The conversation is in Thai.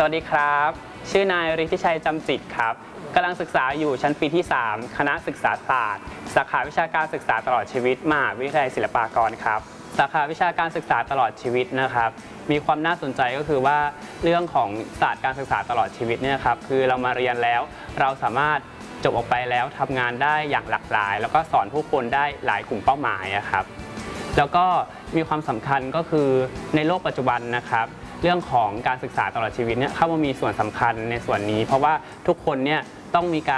วัสดีครับชื่อนายฤทธิชัยจำจิตครับกำลังศึกษาอยู่ชั้นปีที่3คณะศึกษาศาสตร์สาขาวิชาการศึกษาตลอดชีวิตมหาวิทยาลัยศิลปากรครับสาขาวิชาการศึกษาตลอดชีวิตนะครับมีความน่าสนใจก็คือว่าเรื่องของศาสตร์การศึกษาตลอดชีวิตเนี่ยครับคือเรามาเรียนแล้วเราสามารถจบออกไปแล้วทำงานได้อย่างหลากหลายแล้วก็สอนผู้คนได้หลายกลุ่มเป้าหมายครับแล้วก็มีความสำคัญก็คือในโลกปัจจุบันนะครับเรื่องของการศึกษาตลอดชีวิตเนี่ยเข้ามามีส่วนสำคัญในส่วนนี้เพราะว่าทุกคนเนี่ยต้องมีการ